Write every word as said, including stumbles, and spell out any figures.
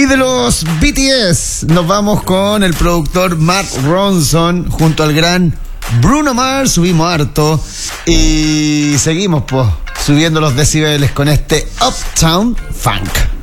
Y de los B T S nos vamos con el productor Mark Ronson junto al gran Bruno Mars. Subimos harto y seguimos pues subiendo los decibeles con este Uptown Funk.